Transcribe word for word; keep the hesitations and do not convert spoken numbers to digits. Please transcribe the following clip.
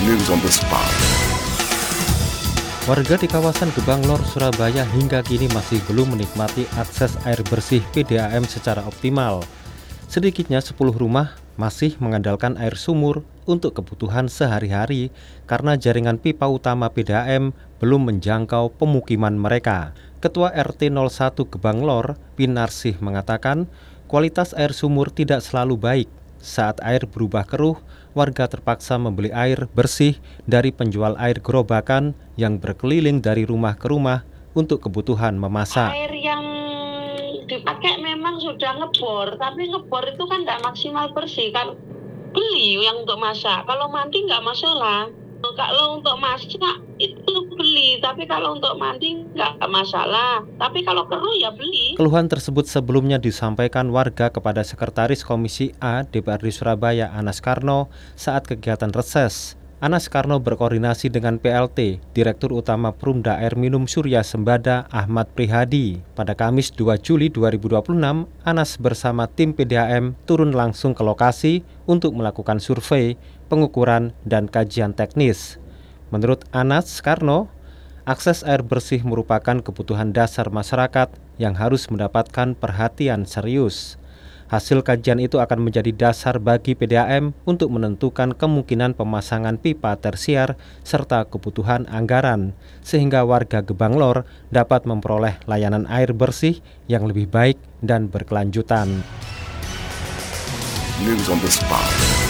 News on the spot. Warga di kawasan Gebang Lor, Surabaya hingga kini masih belum menikmati akses air bersih P D A M secara optimal. Sedikitnya sepuluh rumah masih mengandalkan air sumur untuk kebutuhan sehari-hari karena jaringan pipa utama P D A M belum menjangkau pemukiman mereka. Ketua R T nol satu Gebang Lor, Pinarsih mengatakan kualitas air sumur tidak selalu baik. Saat air berubah keruh, warga terpaksa membeli air bersih dari penjual air gerobakan yang berkeliling dari rumah ke rumah untuk kebutuhan memasak. Air yang dipakai memang sudah ngebor, tapi ngebor itu kan nggak maksimal bersih kan. Beli yang untuk masak, kalau mandi nggak masalah. Kalau untuk masak itu beli, tapi kalau untuk mandi nggak masalah. Tapi kalau keruh ya beli. Keluhan tersebut sebelumnya disampaikan warga kepada Sekretaris Komisi A D P R D Surabaya Anas Karno saat kegiatan reses. Anas Karno berkoordinasi dengan P L T, Direktur Utama Perumda Air Minum Surya Sembada Ahmad Prihadi. Pada Kamis dua Juli dua ribu dua puluh enam, Anas bersama tim P D A M turun langsung ke lokasi untuk melakukan survei, pengukuran, dan kajian teknis. Menurut Anas Karno, akses air bersih merupakan kebutuhan dasar masyarakat yang harus mendapatkan perhatian serius. Hasil kajian itu akan menjadi dasar bagi P D A M untuk menentukan kemungkinan pemasangan pipa tersier serta kebutuhan anggaran, sehingga warga Gebang Lor dapat memperoleh layanan air bersih yang lebih baik dan berkelanjutan. News on the spot.